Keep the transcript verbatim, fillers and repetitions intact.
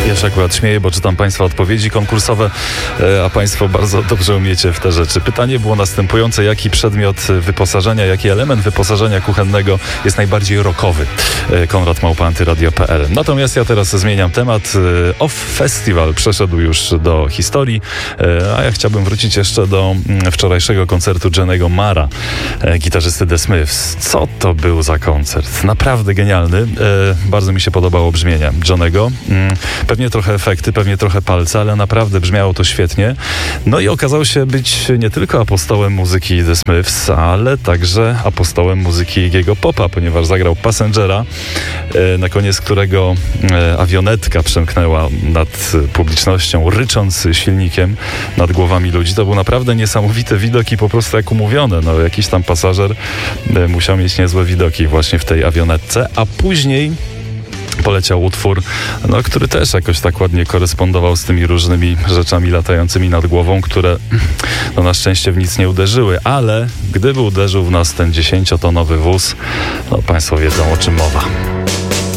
Ja się akurat śmieję, bo czytam Państwa odpowiedzi konkursowe, a Państwo bardzo dobrze umiecie w te rzeczy. Pytanie było następujące: jaki przedmiot wyposażenia, jaki element wyposażenia kuchennego jest najbardziej rockowy? Konrad Małpa Antyradio kropka pe el. Natomiast ja teraz zmieniam temat. Off Festival przeszedł już do historii, a ja chciałbym wrócić jeszcze do wczorajszego koncertu Johnny'ego Marra, gitarzysty The Smiths. Co to był za koncert? Naprawdę genialny. Bardzo mi się podobało brzmienie Johnny'ego. Pewnie trochę efekty, pewnie trochę palce, ale naprawdę brzmiało to świetnie. No i okazał się być nie tylko apostołem muzyki The Smiths, ale także apostołem muzyki Iggy'ego Popa, ponieważ zagrał Passengera, na koniec którego awionetka przemknęła nad publicznością, rycząc silnikiem nad głowami ludzi. To był naprawdę niesamowity widok i po prostu jak umówione. No, jakiś tam pasażer musiał mieć niezłe widoki właśnie w tej awionetce, a później poleciał utwór, no, który też jakoś tak ładnie korespondował z tymi różnymi rzeczami latającymi nad głową, które no, na szczęście w nic nie uderzyły, ale gdyby uderzył w nas ten dziesięciotonowy wóz, no Państwo wiedzą, o czym mowa.